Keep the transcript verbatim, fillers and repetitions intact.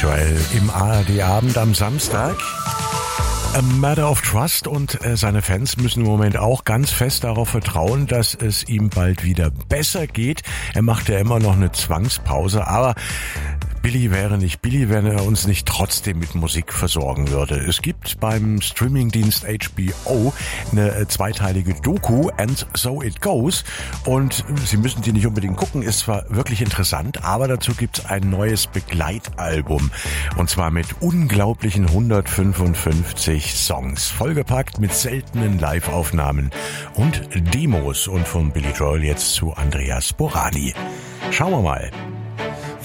Joel im A R D-Abend am Samstag. A Matter of Trust, und äh, seine Fans müssen im Moment auch ganz fest darauf vertrauen, dass es ihm bald wieder besser geht. Er macht ja immer noch eine Zwangspause, aber Billy wäre nicht Billy, wenn er uns nicht trotzdem mit Musik versorgen würde. Es gibt beim Streamingdienst H B O eine zweiteilige Doku, And So It Goes, und Sie müssen die nicht unbedingt gucken, ist zwar wirklich interessant, aber dazu gibt's ein neues Begleitalbum, und zwar mit unglaublichen hundertfünfundfünfzig Songs, vollgepackt mit seltenen Live-Aufnahmen und Demos. Und von Billy Joel jetzt zu Andreas Borani. Schauen wir mal.